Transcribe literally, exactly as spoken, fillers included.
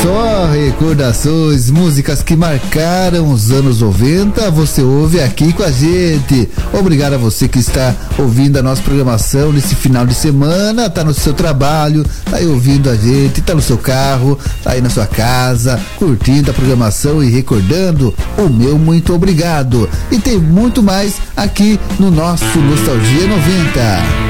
Só recordações, músicas que marcaram os anos noventa, você ouve aqui com a gente. Obrigado a você que está ouvindo a nossa programação nesse final de semana, tá no seu trabalho, tá aí ouvindo a gente, tá no seu carro, tá aí na sua casa, curtindo a programação e recordando. O meu muito obrigado. E tem muito mais aqui no nosso Nostalgia noventa.